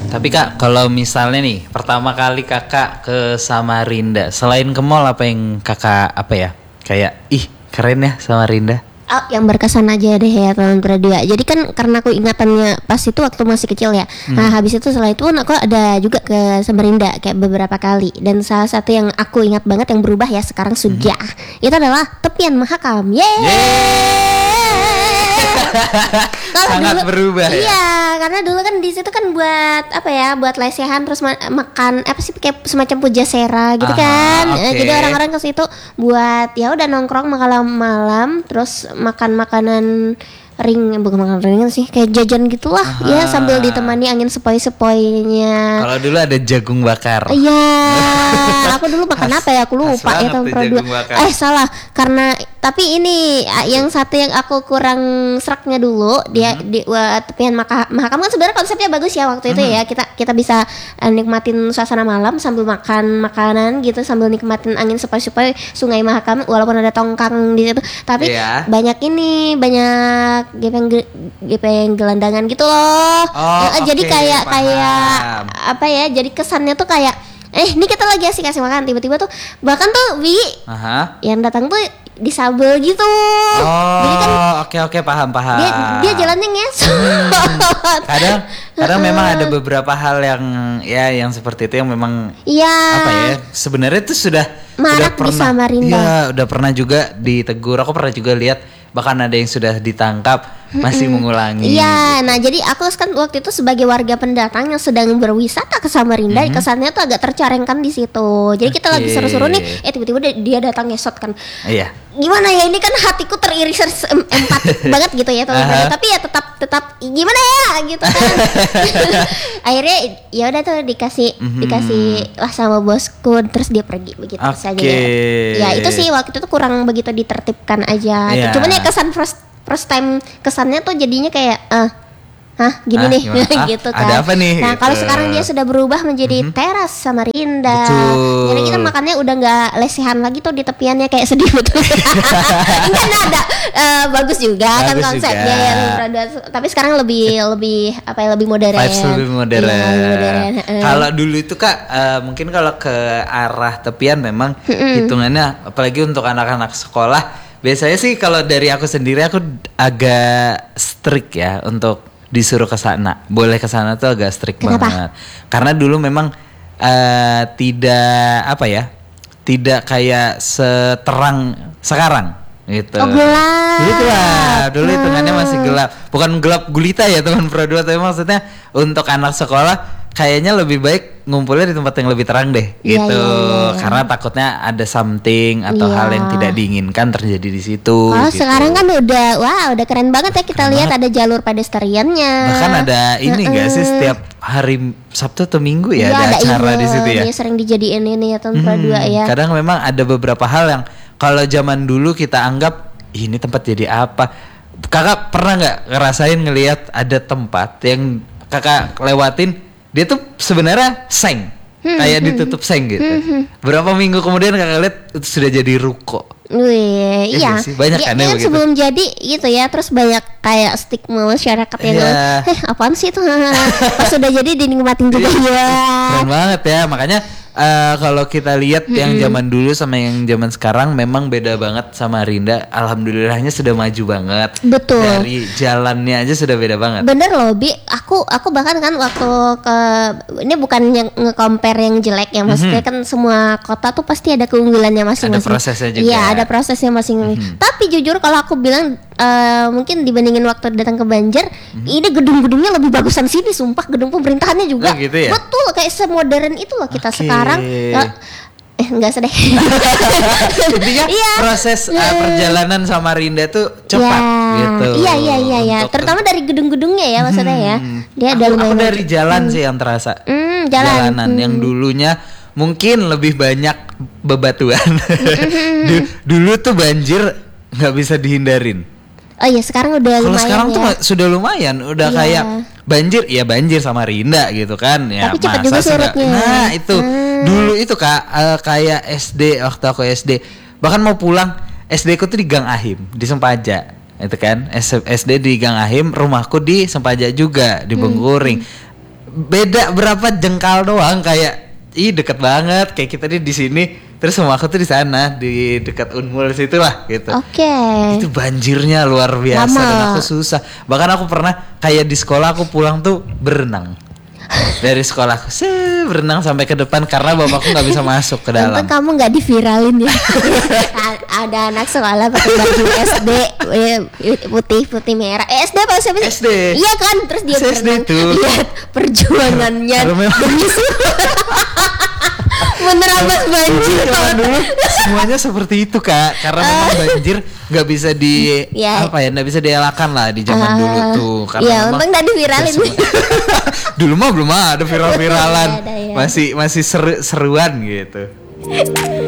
Tapi Kak, kalau misalnya nih pertama kali Kakak ke Samarinda, selain ke mall apa yang Kakak kayak keren ya Samarinda? Oh, yang berkesan aja deh ya teman Pradua. Jadi kan karena aku ingatannya pas itu waktu masih kecil ya. Nah habis itu setelah itu aku ada juga ke Samarinda kayak beberapa kali. Dan salah satu yang aku ingat banget yang berubah ya sekarang sudah itu adalah tepian Mahakam. Sangat dulu, berubah ya. Iya, karena dulu kan di situ kan buat lesehan terus makan kayak semacam pujasera gitu kan. Okay. Jadi orang-orang ke situ buat ya udah nongkrong malam-malam terus makan makanan bukan makanan ringan sih, kayak jajan gitulah ya sambil ditemani angin sepoi-sepoinya. Kalau dulu ada jagung bakar. Iya, aku dulu makan apa ya? Aku lupa ya tahun produk. Salah, karena tapi ini yang satu yang aku kurang seraknya dulu dia di tepian Mahakam kan sebenarnya konsepnya bagus ya waktu itu ya kita bisa nikmatin suasana malam sambil makan makanan gitu sambil nikmatin angin sepoi-sepoi Sungai Mahakam walaupun ada tongkang di situ tapi banyak gepeng gelandangan gitu loh. Jadi kayak apa ya? Jadi kesannya tuh kayak ini kita lagi asik-asik makan tiba-tiba tuh bahkan tuh yang datang tuh disabel gitu. Jadi kan oke paham. Dia jalannya ngesot. Kadang memang ada beberapa hal yang seperti itu yang memang sebenarnya itu sudah marak di Samarinda. Iya, udah pernah juga ditegur. Aku pernah juga lihat bahkan ada yang sudah ditangkap masih mengulangi. Iya, nah jadi aku kan waktu itu sebagai warga pendatang yang sedang berwisata ke Samarinda, kesannya tuh agak tercorengkan di situ. Jadi kita lagi seru-seru nih, tiba-tiba dia datang ngesot kan. Iya. Gimana ya, ini kan hatiku teriris empatik banget gitu ya teman-teman. Tapi ya tetap gimana ya gitu kan. Akhirnya ya udah tuh dikasih lah sama bosku terus dia pergi begitu saja. Ya itu sih waktu itu tuh kurang begitu ditertibkan aja. Cuman ya kesan first time kesannya tuh jadinya kayak gini nih gitu kan. Ada apa nih? Nah, kalau sekarang dia sudah berubah menjadi teras Samarinda. Jadi kita makannya udah nggak lesehan lagi tuh di tepiannya kayak sedih betul. Kan ada bagus juga kan konsepnya yang tapi sekarang lebih modern. Vibes lebih modern. Kalau dulu itu Kak, mungkin kalau ke arah tepian memang hitungannya apalagi untuk anak-anak sekolah. Biasanya sih kalau dari aku sendiri aku agak strict ya untuk disuruh ke sana. Boleh ke sana tuh agak strict banget. Karena dulu memang tidak kayak seterang sekarang gitu. Gelap. Gitu lah. Dulu hitungannya masih gelap. Bukan gelap gulita ya teman Pro 2, tapi maksudnya untuk anak sekolah kayaknya lebih baik ngumpulnya di tempat yang lebih terang deh gitu. Iya. Karena takutnya ada something atau hal yang tidak diinginkan terjadi di situ. Kalau sekarang kan udah keren banget ya kita lihat ada jalur pedestriannya. Bahkan ada ini enggak sih setiap hari Sabtu atau Minggu ya ada acara di situ ya. Iya, sering dijadiin ini ya tahun Pro 2 ya. Kadang memang ada beberapa hal yang kalau zaman dulu kita anggap ini tempat jadi apa. Kakak pernah nggak ngerasain ngelihat ada tempat yang kakak lewatin dia tuh sebenarnya seng kayak ditutup seng gitu. Berapa minggu kemudian kakak lihat itu sudah jadi ruko. Iya. Banyak kan ya begitu. Sebelum jadi gitu ya, terus banyak kayak stigma masyarakat yang apaan sih itu? Pas sudah jadi dinikmatin juga ya. Keren banget ya, makanya kalau kita lihat yang zaman dulu sama yang zaman sekarang memang beda banget. Samarinda alhamdulillahnya sudah maju banget. Betul. Dari jalannya aja sudah beda banget. Bener loh Bi, aku bahkan kan waktu ini bukan yang nge-compare yang jelek ya, maksudnya kan semua kota tuh pasti ada keunggulannya masing-masing. Ada prosesnya juga. Iya, ada prosesnya masing-masing. Tapi jujur kalau aku bilang mungkin dibandingin waktu datang ke Banjar, ini gedung-gedungnya lebih bagusan sini, sumpah gedung pemerintahannya juga. Gitu ya? Betul, kayak semodern itu loh kita sekarang. Enggak sedih. Intinya proses perjalanan Samarinda tuh cepat gitu. Iya. Terutama dari gedung-gedungnya ya maksudnya ya. Dia ada aku dari jalan sih yang terasa. Jalanan yang dulunya mungkin lebih banyak bebatuan. Dulu tuh banjir nggak bisa dihindarin. Oh iya, sekarang udah lumayan. Kalau sekarang ya. tuh sudah lumayan, udah kayak banjir Samarinda gitu kan ya. Tapi cepat juga surutnya. Nah itu dulu itu Kak, kayak SD, waktu aku SD bahkan mau pulang SD ku tuh di Gang Ahim di Sempaja itu kan. SD di Gang Ahim, rumahku di Sempaja juga di Bengkuring. beda berapa jengkal doang, kayak deket banget, kayak kita di sini, terus rumah aku tuh di sana, di dekat Unmul situ lah gitu. Oke. Itu banjirnya luar biasa. Lama. Dan aku susah. Bahkan aku pernah kayak di sekolah aku pulang tuh berenang. Dari sekolahku berenang sampai ke depan karena bapakku nggak bisa masuk ke dalam. Untung kamu nggak diviralin ya. Ada anak sekolah pakai baju SD putih merah. SD apa siapa sih? SD. Iya kan, terus dia berenang. Lihat perjuangannya demi menerabas banjir. Dulu semuanya seperti itu Kak, karena memang banjir nggak bisa nggak bisa dielakkan lah di zaman dulu tuh. Iya, untung nggak diviralin. Dulu mah belum ada viral-viralan, masih seruan gitu.